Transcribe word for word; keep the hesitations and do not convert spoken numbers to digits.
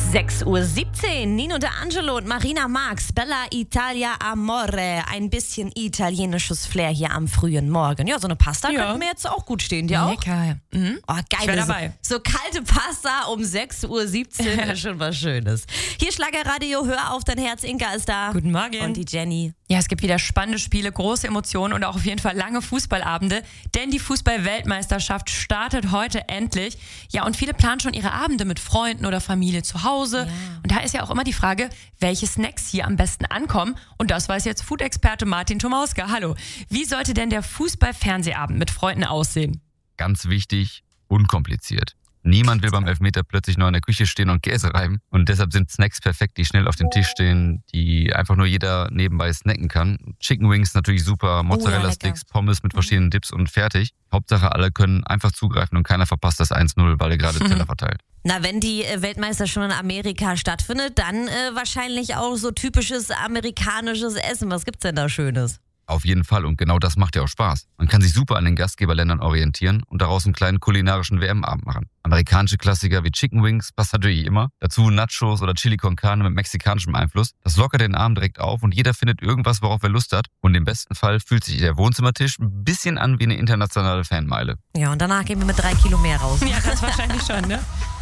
sechs Uhr siebzehn. Nino D'Angelo und Marina Marx, Bella Italia Amore. Ein bisschen italienisches Flair hier am frühen Morgen. Ja, so eine Pasta Ja. könnte mir jetzt auch gut stehen. Dir auch? Lecker. Mhm. Oh, geil. Ich wär dabei. So, so kalte Pasta um sechs Uhr siebzehn wäre schon was Schönes. Hier Schlagerradio, hör auf, dein Herz. Inka ist da. Guten Morgen. Und die Jenny. Ja, es gibt wieder spannende Spiele, große Emotionen und auch auf jeden Fall lange Fußballabende, denn die Fußball-Weltmeisterschaft startet heute endlich. Ja, und viele planen schon ihre Abende mit Freunden oder Familie zu Hause. Ja. Und da ist ja auch immer die Frage, welche Snacks hier am besten ankommen. Und das weiß jetzt Food-Experte Martin Tomauska. Hallo, wie sollte denn der Fußball-Fernsehabend mit Freunden aussehen? Ganz wichtig, unkompliziert. Niemand will beim Elfmeter plötzlich noch in der Küche stehen und Käse reiben. Und deshalb sind Snacks perfekt, die schnell auf dem Tisch stehen, die einfach nur jeder nebenbei snacken kann. Chicken Wings natürlich super, Mozzarella-Sticks, Pommes mit verschiedenen Dips und fertig. Hauptsache, alle können einfach zugreifen und keiner verpasst das eins null, weil er gerade Teller verteilt. Na, wenn die äh, Weltmeister schon in Amerika stattfindet, dann äh, wahrscheinlich auch so typisches amerikanisches Essen. Was gibt's denn da Schönes? Auf jeden Fall, und genau das macht ja auch Spaß. Man kann sich super an den Gastgeberländern orientieren und daraus einen kleinen kulinarischen W M-Abend machen. Amerikanische Klassiker wie Chicken Wings passt natürlich immer. Dazu Nachos oder Chili con Carne mit mexikanischem Einfluss. Das lockert den Abend direkt auf und jeder findet irgendwas, worauf er Lust hat. Und im besten Fall fühlt sich der Wohnzimmertisch ein bisschen an wie eine internationale Fanmeile. Ja, und danach gehen wir mit drei Kilo mehr raus. Ja, das wahrscheinlich schon, ne?